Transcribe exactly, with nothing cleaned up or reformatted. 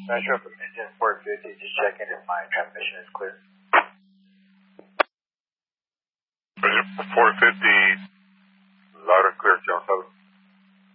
Metro from engine four fifty, just checking if my transmission is clear. four fifty,